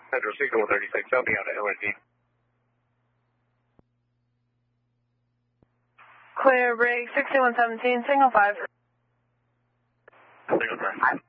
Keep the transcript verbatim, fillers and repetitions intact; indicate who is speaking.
Speaker 1: Central Signal thirty-six, I'll be out at L R D.
Speaker 2: Clear break sixty-one seventeen, signal five.
Speaker 1: Signal five.